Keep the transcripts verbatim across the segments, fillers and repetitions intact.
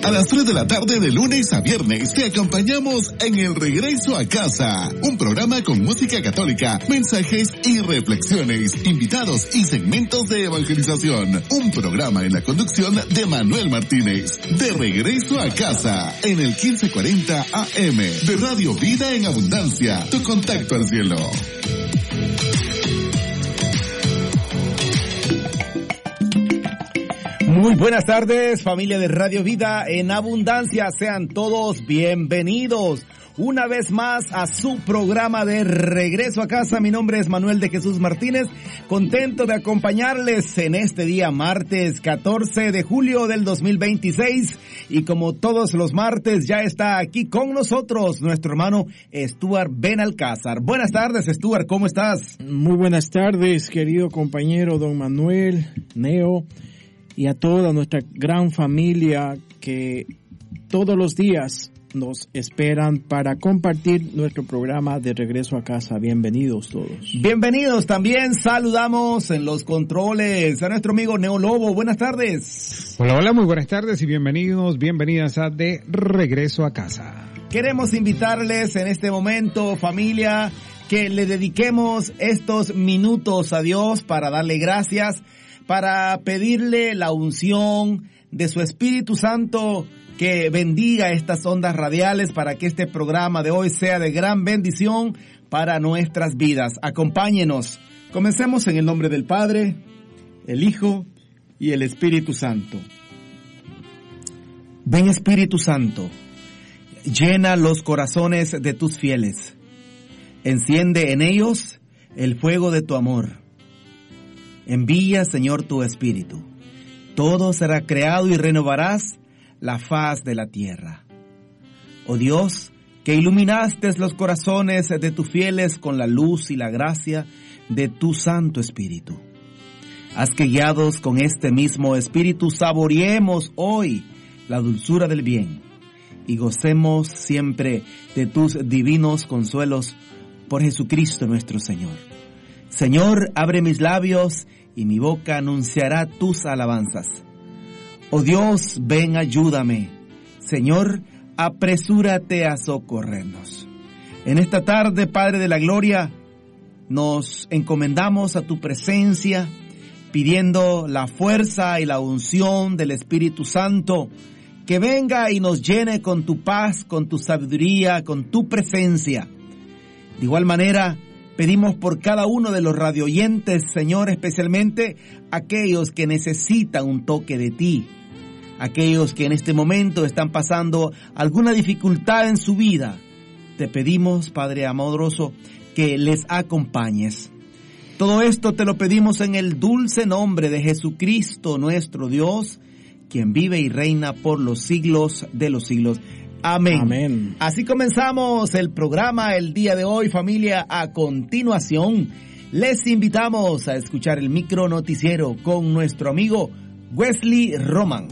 A las tres de la tarde de lunes a viernes te acompañamos en El Regreso a Casa, un programa con música católica, mensajes y reflexiones, invitados y segmentos de evangelización. Un programa en la conducción de Manuel Martínez. De Regreso a Casa, en el quince cuarenta A M de Radio Vida en Abundancia, tu contacto al cielo. Muy buenas tardes, familia de Radio Vida en Abundancia. Sean todos bienvenidos una vez más a su programa de Regreso a Casa. Mi nombre es Manuel de Jesús Martínez, contento de acompañarles en este día martes catorce de julio del dos mil veintiséis. Y como todos los martes ya está aquí con nosotros nuestro hermano Stuart Benalcázar. Buenas tardes, Stuart, ¿cómo estás? Muy buenas tardes, querido compañero don Manuel, Neo, y a toda nuestra gran familia que todos los días nos esperan para compartir nuestro programa de Regreso a Casa. Bienvenidos todos. Bienvenidos también, saludamos en los controles a nuestro amigo Neo Lobo. Buenas tardes. Hola, hola, muy buenas tardes y bienvenidos, bienvenidas a De Regreso a Casa. Queremos invitarles en este momento, familia, que le dediquemos estos minutos a Dios para darle gracias, para pedirle la unción de su Espíritu Santo que bendiga estas ondas radiales para que este programa de hoy sea de gran bendición para nuestras vidas. Acompáñenos. Comencemos en el nombre del Padre, el Hijo y el Espíritu Santo. Ven, Espíritu Santo, llena los corazones de tus fieles. Enciende en ellos el fuego de tu amor. Envía, Señor, tu Espíritu. Todo será creado y renovarás la faz de la tierra. Oh Dios, que iluminaste los corazones de tus fieles con la luz y la gracia de tu Santo Espíritu. Haz que guiados con este mismo Espíritu saboreemos hoy la dulzura del bien y gocemos siempre de tus divinos consuelos por Jesucristo nuestro Señor. Señor, abre mis labios y mi boca anunciará tus alabanzas. Oh Dios, ven, ayúdame. Señor, apresúrate a socorrernos. En esta tarde, Padre de la Gloria, nos encomendamos a tu presencia, pidiendo la fuerza y la unción del Espíritu Santo, que venga y nos llene con tu paz, con tu sabiduría, con tu presencia. De igual manera, pedimos por cada uno de los radioyentes, Señor, especialmente aquellos que necesitan un toque de ti, aquellos que en este momento están pasando alguna dificultad en su vida. Te pedimos, Padre amoroso, que les acompañes. Todo esto te lo pedimos en el dulce nombre de Jesucristo, nuestro Dios, quien vive y reina por los siglos de los siglos. Amén. Amén. Así comenzamos el programa el día de hoy, familia. A continuación, les invitamos a escuchar el micro noticiero con nuestro amigo Wesley Román.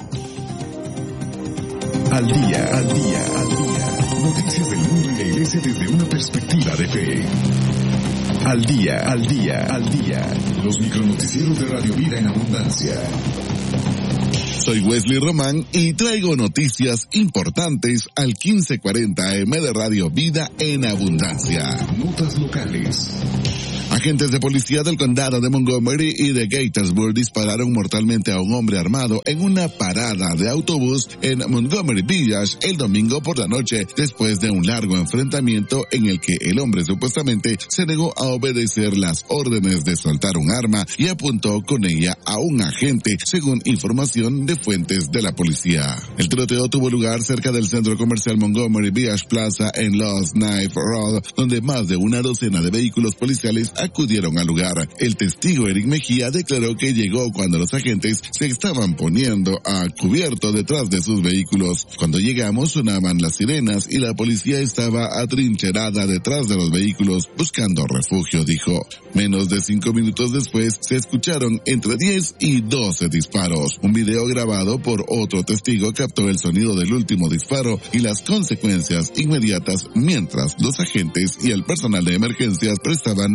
Al día, al día, al día. Noticias del mundo y la iglesia desde una perspectiva de fe. Al día, al día, al día. Los micronoticieros de Radio Vida en Abundancia. Soy Wesley Román y traigo noticias importantes al quince cuarenta A M de Radio Vida en Abundancia. Notas locales. Agentes de policía del condado de Montgomery y de Gettysburg dispararon mortalmente a un hombre armado en una parada de autobús en Montgomery Village el domingo por la noche, después de un largo enfrentamiento en el que el hombre supuestamente se negó a obedecer las órdenes de soltar un arma y apuntó con ella a un agente, según información de fuentes de la policía. El tiroteo tuvo lugar cerca del centro comercial Montgomery Village Plaza en Lost Knife Road, donde más de una docena de vehículos policiales acudieron al lugar. El testigo Eric Mejía declaró que llegó cuando los agentes se estaban poniendo a cubierto detrás de sus vehículos. Cuando llegamos sonaban las sirenas y la policía estaba atrincherada detrás de los vehículos buscando refugio, dijo. Menos de cinco minutos después se escucharon entre diez y doce disparos. Un video grabado por otro testigo captó el sonido del último disparo y las consecuencias inmediatas mientras los agentes y el personal de emergencias prestaban ayuda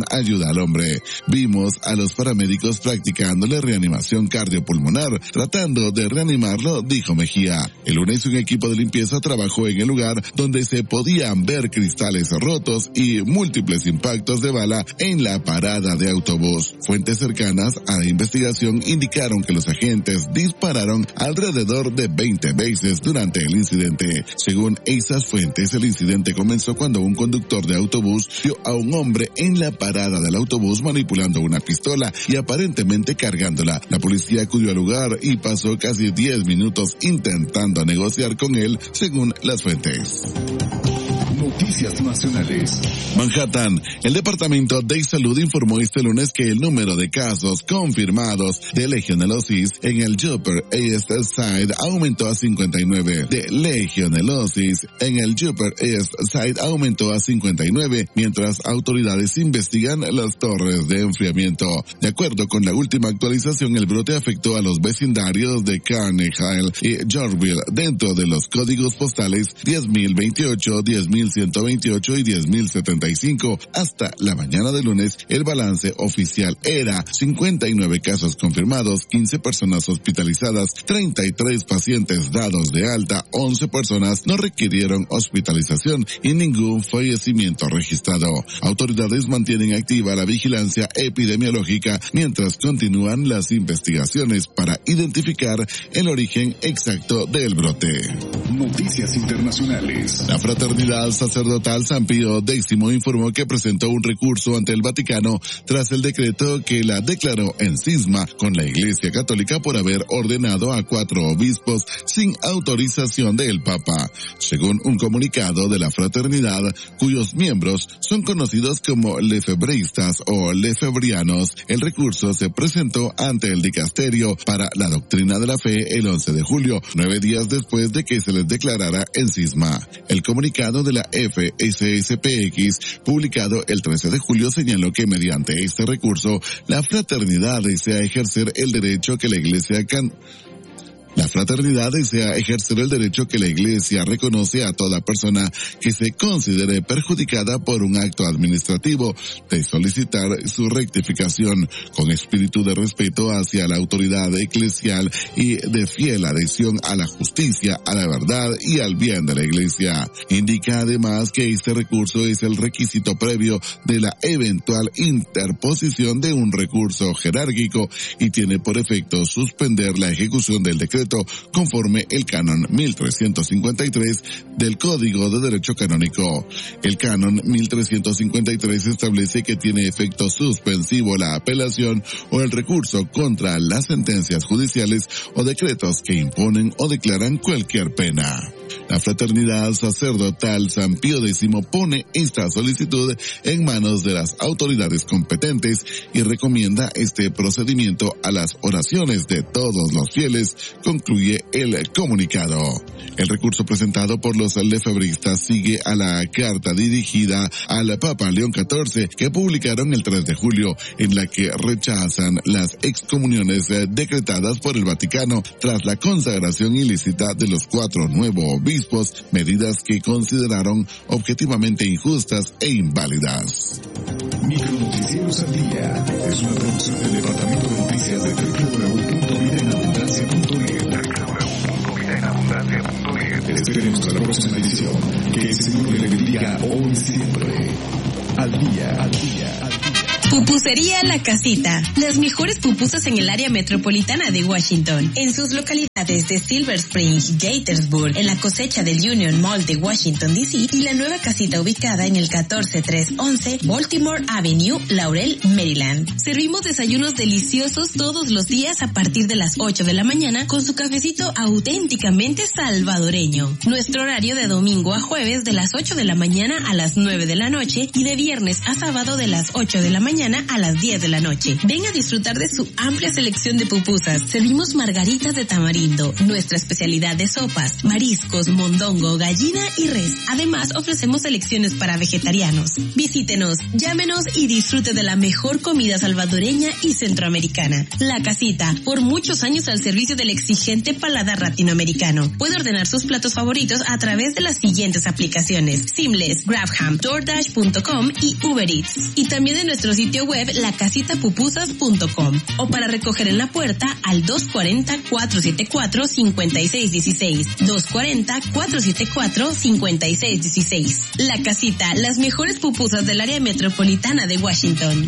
vida al hombre. Vimos a los paramédicos practicándole reanimación cardiopulmonar, tratando de reanimarlo, dijo Mejía. El lunes un equipo de limpieza trabajó en el lugar donde se podían ver cristales rotos y múltiples impactos de bala en la parada de autobús. Fuentes cercanas a la investigación indicaron que los agentes dispararon alrededor de veinte veces durante el incidente. Según esas fuentes, el incidente comenzó cuando un conductor de autobús vio a un hombre en la parada del autobús manipulando una pistola y aparentemente cargándola. La policía acudió al lugar y pasó casi diez minutos intentando negociar con él, según las fuentes. Noticias nacionales. Manhattan. El Departamento de Salud informó este lunes que el número de casos confirmados de legionelosis en el Upper East Side aumentó a cincuenta y nueve. De legionelosis en el Upper East Side aumentó a cincuenta y nueve, mientras autoridades investigan las torres de enfriamiento. De acuerdo con la última actualización, el brote afectó a los vecindarios de Carnegie y Yorkville dentro de los códigos postales diez mil veintiocho, diez mil ciento veintiocho y diez mil setenta y cinco. Hasta la mañana de lunes, el balance oficial era cincuenta y nueve casos confirmados, quince personas hospitalizadas, treinta y tres pacientes dados de alta, once personas no requirieron hospitalización y ningún fallecimiento registrado. Autoridades mantienen activa la vigilancia epidemiológica mientras continúan las investigaciones para identificar el origen exacto del brote. Noticias internacionales. La fraternidad sacerdotal San Pío X informó que presentó un recurso ante el Vaticano tras el decreto que la declaró en cisma con la Iglesia Católica por haber ordenado a cuatro obispos sin autorización del Papa. Según un comunicado de la fraternidad, cuyos miembros son conocidos como lefebristas o lefebrianos, el recurso se presentó ante el Dicasterio para la Doctrina de la Fe el once de julio, nueve días después de que se les declarara en cisma. El comunicado de la F S S P X, publicado el trece de julio, señaló que mediante este recurso, la fraternidad desea ejercer el derecho que la Iglesia can... La fraternidad desea ejercer el derecho que la Iglesia reconoce a toda persona que se considere perjudicada por un acto administrativo de solicitar su rectificación con espíritu de respeto hacia la autoridad eclesial y de fiel adhesión a la justicia, a la verdad y al bien de la Iglesia. Indica además que este recurso es el requisito previo de la eventual interposición de un recurso jerárquico y tiene por efecto suspender la ejecución del decreto conforme el canon mil trescientos cincuenta y tres del Código de Derecho Canónico. El canon mil trescientos cincuenta y tres establece que tiene efecto suspensivo la apelación o el recurso contra las sentencias judiciales o decretos que imponen o declaran cualquier pena. La fraternidad sacerdotal San Pío X pone esta solicitud en manos de las autoridades competentes y recomienda este procedimiento a las oraciones de todos los fieles, concluye el comunicado. El recurso presentado por los lefebristas sigue a la carta dirigida al Papa León catorce que publicaron el tres de julio, en la que rechazan las excomuniones decretadas por el Vaticano tras la consagración ilícita de los cuatro nuevos obispos, medidas que consideraron objetivamente injustas e inválidas. Micronoticieros al día es una producción del Departamento de Noticias de doble u doble u doble u punto vida en abundancia punto net. doble u doble u doble u punto vida en abundancia punto net. Esperemos a la próxima edición. Que el Señor le bendiga hoy y siempre. Al día, al día, al día. Pupusería La Casita. Las mejores pupusas en el área metropolitana de Washington. En sus localidades de Silver Spring, Gaithersburg, en la cosecha del Union Mall de Washington, D C y la nueva casita ubicada en el catorce tres once Baltimore Avenue, Laurel, Maryland. Servimos desayunos deliciosos todos los días a partir de las ocho de la mañana con su cafecito auténticamente salvadoreño. Nuestro horario de domingo a jueves de las ocho de la mañana a las nueve de la noche y de viernes a sábado de las ocho de la mañana a las diez de la noche. Ven a disfrutar de su amplia selección de pupusas. Servimos margaritas de tamarindo, Pinto, nuestra especialidad de sopas, mariscos, mondongo, gallina y res. Además, ofrecemos selecciones para vegetarianos. Visítenos, llámenos y disfrute de la mejor comida salvadoreña y centroamericana. La Casita, por muchos años al servicio del exigente paladar latinoamericano. Puede ordenar sus platos favoritos a través de las siguientes aplicaciones: Seamless, GrabHam, DoorDash punto com y Uber Eats. Y también en nuestro sitio web la casita pupusas punto com. O para recoger en la puerta al dos cuarenta, cuatrocientos setenta y cuatro, cincuenta y seis dieciséis. dos cuarenta, cuatrocientos setenta y cuatro, cincuenta y seis dieciséis. La Casita, las mejores pupusas del área metropolitana de Washington.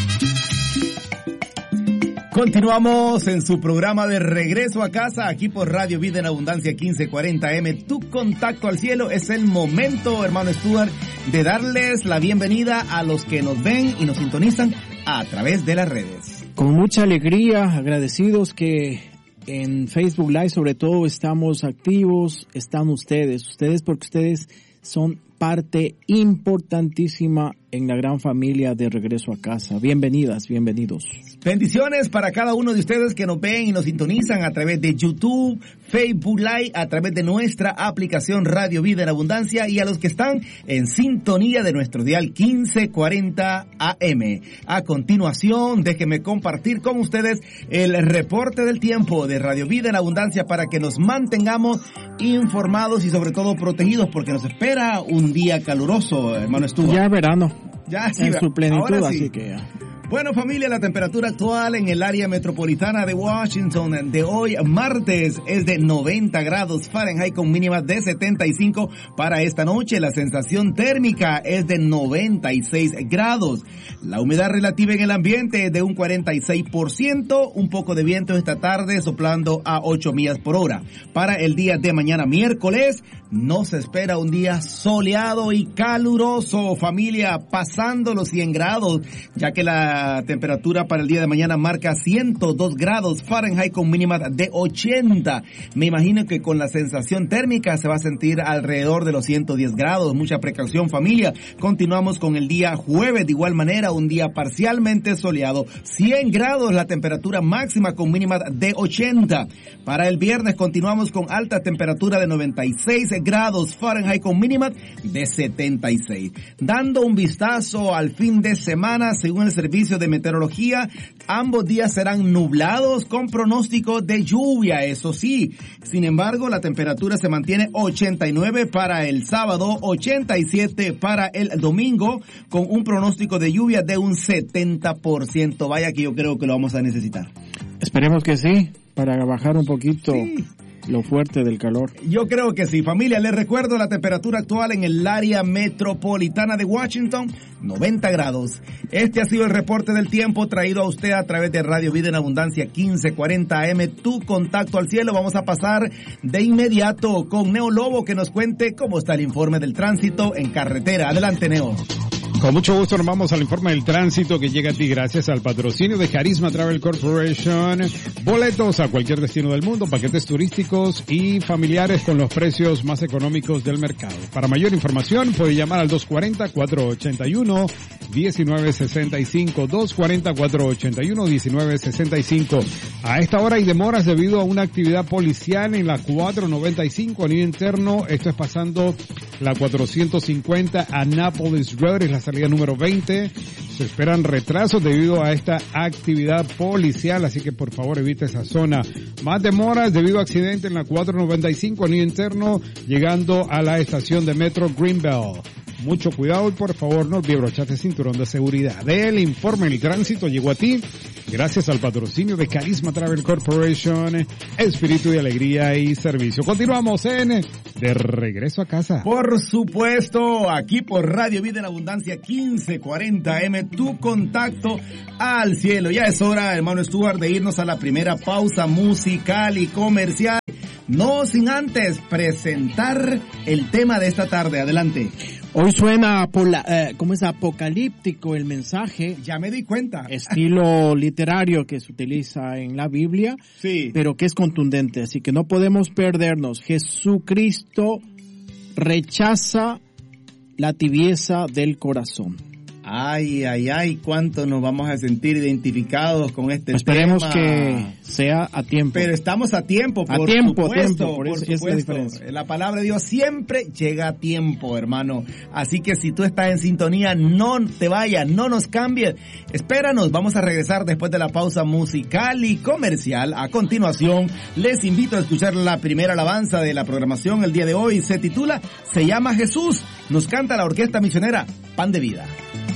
Continuamos en su programa de Regreso a Casa, aquí por Radio Vida en Abundancia quince cuarenta A M. Tu contacto al cielo. Es el momento, hermano Stuart, de darles la bienvenida a los que nos ven y nos sintonizan a través de las redes. Con mucha alegría, agradecidos que en Facebook Live sobre todo estamos activos, están ustedes, ustedes porque ustedes son parte importantísima en la gran familia de Regreso a Casa. Bienvenidas, bienvenidos. Bendiciones para cada uno de ustedes que nos ven y nos sintonizan a través de YouTube, Facebook Live, a través de nuestra aplicación Radio Vida en Abundancia, y a los que están en sintonía de nuestro dial quince cuarenta A M. A continuación, déjenme compartir con ustedes el reporte del tiempo de Radio Vida en Abundancia para que nos mantengamos informados y sobre todo protegidos, porque nos espera un día caluroso, hermano Stuart. Ya verano. Ya, sí, en su plenitud, sí. Así que ya. Bueno, familia, la temperatura actual en el área metropolitana de Washington de hoy, martes, es de noventa grados Fahrenheit con mínima de setenta y cinco. Para esta noche, la sensación térmica es de noventa y seis grados. La humedad relativa en el ambiente es de un cuarenta y seis por ciento. Un poco de viento esta tarde soplando a ocho millas por hora. Para el día de mañana, miércoles, nos espera un día soleado y caluroso, familia, pasando los cien grados, ya que la La temperatura para el día de mañana marca ciento dos grados Fahrenheit con mínima de ochenta. Me imagino que con la sensación térmica se va a sentir alrededor de los ciento diez grados. Mucha precaución, familia. Continuamos con el día jueves de igual manera, un día parcialmente soleado. cien grados la temperatura máxima con mínima de ochenta. Para el viernes continuamos con alta temperatura de noventa y seis grados Fahrenheit con mínima de setenta y seis. Dando un vistazo al fin de semana, según el servicio de meteorología, ambos días serán nublados con pronóstico de lluvia, eso sí. Sin embargo, la temperatura se mantiene ochenta y nueve para el sábado, ochenta y siete para el domingo, con un pronóstico de lluvia de un setenta por ciento. Vaya que yo creo que lo vamos a necesitar. Esperemos que sí, para bajar un poquito. Sí. Lo fuerte del calor. Yo creo que sí, familia. Les recuerdo la temperatura actual en el área metropolitana de Washington, noventa grados. Este ha sido el reporte del tiempo traído a usted a través de Radio Vida en Abundancia quince cuarenta A M. Tu contacto al cielo. Vamos a pasar de inmediato con Neo Lobo, que nos cuente cómo está el informe del tránsito en carretera. Adelante, Neo. Con mucho gusto nos vamos al informe del tránsito que llega a ti gracias al patrocinio de Carisma Travel Corporation. Boletos a cualquier destino del mundo, paquetes turísticos y familiares con los precios más económicos del mercado. Para mayor información puede llamar al dos cuarenta, cuatrocientos ochenta y uno, diecinueve sesenta y cinco, dos cuarenta, cuatrocientos ochenta y uno, diecinueve sesenta y cinco. A esta hora hay demoras debido a una actividad policial en la cuatrocientos noventa y cinco a nivel interno. Esto es pasando la cuatrocientos cincuenta a Annapolis Road, es la salida número veinte. Se esperan retrasos debido a esta actividad policial, así que por favor evite esa zona. Más demoras debido a accidente en la cuatrocientos noventa y cinco a nivel interno, llegando a la estación de Metro Greenbelt. Mucho cuidado y por favor no olvide abrocharte cinturón de seguridad. El informe del tránsito llegó a ti gracias al patrocinio de Carisma Travel Corporation, espíritu de alegría y servicio. Continuamos en De Regreso a Casa. Por supuesto, aquí por Radio Vida en Abundancia quince cuarenta A M, tu contacto al cielo. Ya es hora, hermano Stuart, de irnos a la primera pausa musical y comercial. No sin antes presentar el tema de esta tarde. Adelante. Hoy suena, pola, eh, ¿cómo es? Apocalíptico el mensaje. Ya me di cuenta. Estilo literario que se utiliza en la Biblia. Sí. Pero que es contundente, así que no podemos perdernos. Jesucristo rechaza la tibieza del corazón. Ay, ay, ay, cuánto nos vamos a sentir identificados con este Esperemos tema. que sea a tiempo. Pero estamos a tiempo, por a tiempo, supuesto, a tiempo, por, por eso, es la supuesto. diferencia. La palabra de Dios siempre llega a tiempo, hermano. Así que si tú estás en sintonía, no te vayas, no nos cambies. Espéranos, vamos a regresar después de la pausa musical y comercial. A continuación, les invito a escuchar la primera alabanza de la programación el día de hoy. Se titula Se llama Jesús. Nos canta la Orquesta Misionera Pan de Vida.